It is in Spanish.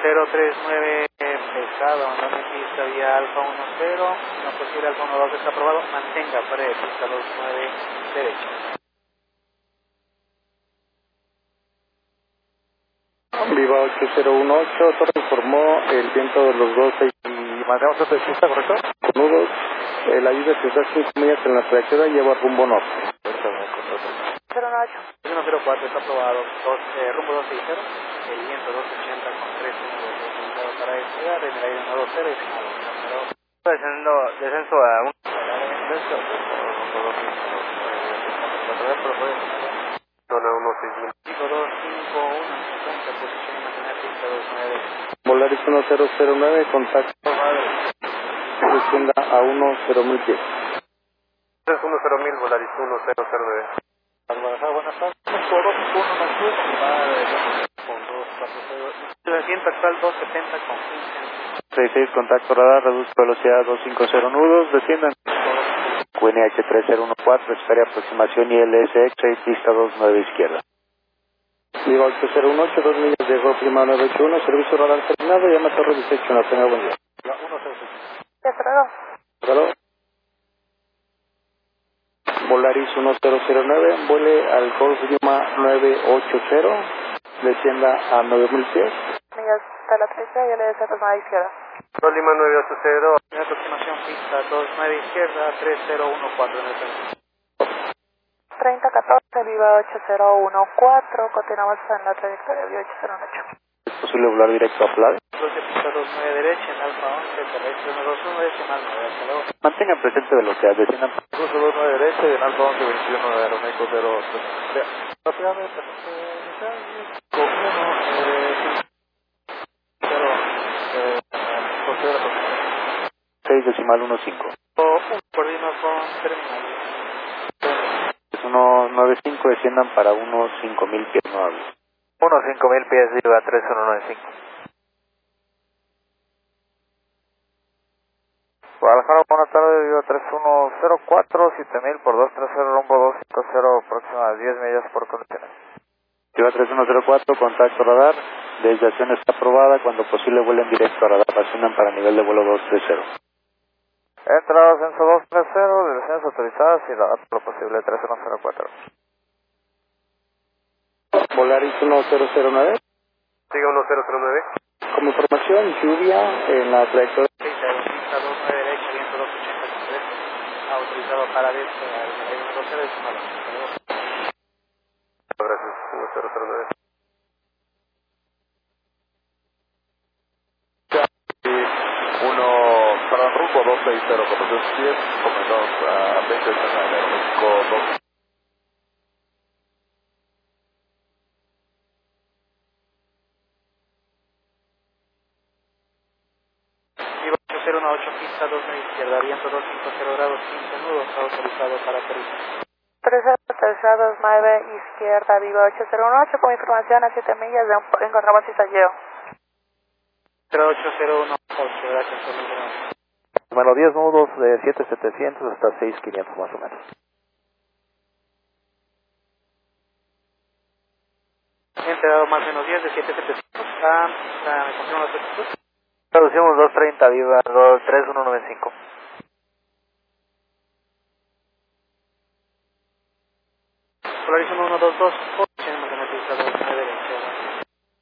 039 pesado, andando en pista vía Alfa 10, no posible Alfa 12 está aprobado, mantenga pared de pista 29 derecha. Viva 8018, Torre informó el viento de los 12 y mandamos otra pista, ¿correcto? Con nudos, la ayuda que está 5 millas en la trayectoria lleva rumbo norte. 09. 104 está aprobado, rumbo 260, el viento 280 con 3 nudos para desplegar, en el aire 120 y final. Descenso a 1. Zona 161. 251, 50, posición imaginada, pista 29. Volaris 1009, contacto, descienda a 10.000 pies. 10.000, Volaris 1009. Buenas tardes. Por 1 más 2, con 240. El asiento actual 270 con 15. 66, contacto radar, reduce velocidad 250 nudos, desciendan. QNH 3014, espere aproximación ILSX, 6, pista 29 izquierda. Viva 8018, 2 millas de Go Prima 981, servicio radar terminado, llama Torre 18, no tenga buen día. La 106. Hasta luego. Hasta luego. Volaris 1009, vuele al Golf Lima 980, descienda a 9.000 pies. Millas hasta la 13, ya le deseo a izquierda. Golf Lima 980. En aproximación pista 29 izquierda, 3014 en el centro. 3014, Viva 8014, continuamos en la trayectoria Viva 808. ¿Es posible volar directo a Playa? 12 pista 29 derecha, en Alfa 11, terrestre 121, decimal 9, hasta luego. Mantengan presente velocidad, desciendan. Curso 29 derecha, en Alfa 11, 21 de Aeroméxico 03. Rápidamente, con 6 decimal 15. coordino con terminal. Es 195, desciendan para unos 5.000 pies, no hablo. 5.000 pies, Viva 3195. Guadalajara, buenas tardes, Viva 3104, 7000 por 230, rumbo 250, próxima 10 millas por condiciones. Viva 3104, contacto radar, desviación está aprobada, cuando posible vuelen directo a radar, asciendan para nivel de vuelo 230. Entrada ascenso 230, direcciones autorizadas y radar por lo posible 3104. Volaris 1009. Siga 1009. Como información, lluvia en la trayectoria. Pista 29 derecha, viento 280 con 3. Autorizado para despegar, en el aire 120, decimal 9, hasta luego. Gracias, 1009. Rumbo 260, con 210, comenzamos a 20 en Aeroméxico 2. Viva 8018, pista 29 izquierda, viento 250 grados, 15 nudos, está autorizado para aterrizar. 3029 izquierda, Viva 8018, con información a 7 millas de encontramos Izageo. 08018, gracias por la información. Número 10 nudos de 7700 hasta 6500 más o menos. Entrado más o menos 10 de 7700. ¿Me confirma la solicitud? Traducimos 230, Viva 3195. Polaris 1122.